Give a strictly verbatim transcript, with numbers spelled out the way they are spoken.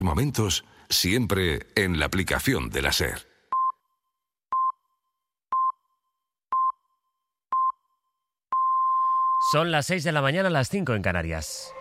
Momentos siempre en la aplicación de la SER. Son las seis de la mañana, las cinco en Canarias.